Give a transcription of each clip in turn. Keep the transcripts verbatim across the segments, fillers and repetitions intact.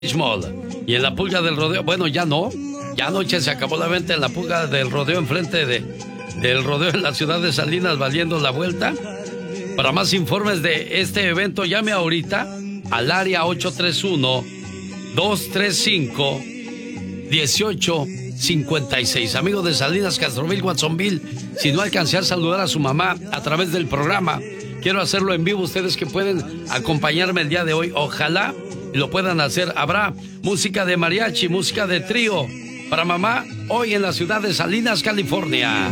Y en la pulga del rodeo, bueno, ya no, ya anoche se acabó la venta en la pulga del rodeo enfrente de, del rodeo en la ciudad de Salinas, valiendo la vuelta. Para más informes de este evento, llame ahorita al área ocho tres uno, dos tres cinco, uno ocho cinco seis. Amigos de Salinas, Castroville, Watsonville, si no alcancé a saludar a su mamá a través del programa, quiero hacerlo en vivo. Ustedes que pueden acompañarme el día de hoy, ojalá lo puedan hacer. Habrá música de mariachi, música de trío para mamá hoy en la ciudad de Salinas, California.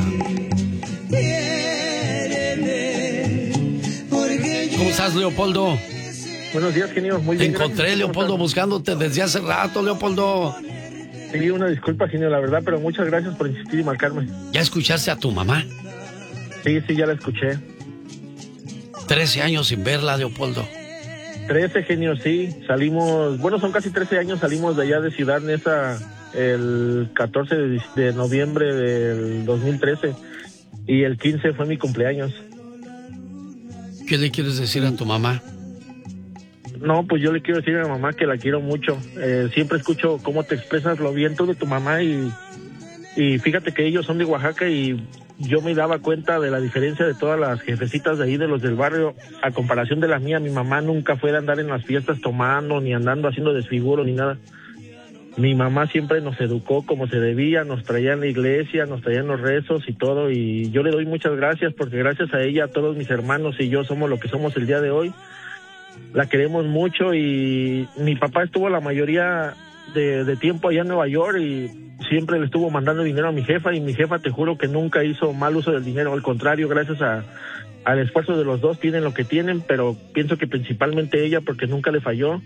¿Cómo estás, Leopoldo? Buenos días, genio. Muy Te bien. encontré, gracias. Leopoldo, buscándote desde hace rato, Leopoldo. Sí, una disculpa, genio, la verdad, pero muchas gracias por insistir y marcarme. ¿Ya escuchaste a tu mamá? Sí, sí, ya la escuché. Trece años sin verla, Leopoldo. Trece, genio, sí. Salimos, bueno, son casi trece años, salimos de allá de Ciudad Neza el catorce de, de noviembre del dos mil trece y el quince fue mi cumpleaños. ¿Qué le quieres decir a tu mamá? No, pues yo le quiero decir a mi mamá que la quiero mucho. Eh, siempre escucho cómo te expresas lo bien tú de tu mamá y, y fíjate que ellos son de Oaxaca y yo me daba cuenta de la diferencia de todas las jefecitas de ahí, de los del barrio, a comparación de la mía. Mi mamá nunca fue de andar en las fiestas tomando, ni andando haciendo desfiguro, ni nada. Mi mamá siempre nos educó como se debía, nos traía en la iglesia, nos traía en los rezos y todo, y yo le doy muchas gracias porque gracias a ella todos mis hermanos y yo somos lo que somos el día de hoy. La queremos mucho y mi papá estuvo la mayoría de, de tiempo allá en Nueva York y siempre le estuvo mandando dinero a mi jefa y mi jefa te juro que nunca hizo mal uso del dinero, al contrario, gracias a al esfuerzo de los dos tienen lo que tienen, pero pienso que principalmente ella porque nunca le falló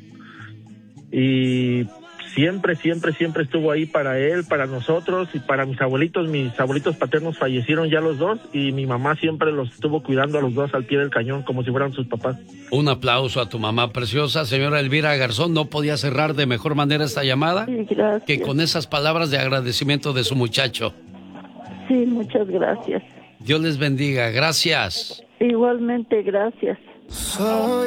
y siempre, siempre, siempre estuvo ahí para él, para nosotros y para mis abuelitos. Mis abuelitos paternos fallecieron ya los dos y mi mamá siempre los estuvo cuidando a los dos al pie del cañón como si fueran sus papás. Un aplauso a tu mamá preciosa, señora Elvira Garzón. No podía cerrar de mejor manera esta llamada sí, gracias. que con esas palabras de agradecimiento de su muchacho. Sí, muchas gracias. Dios les bendiga. Gracias. Igualmente, gracias.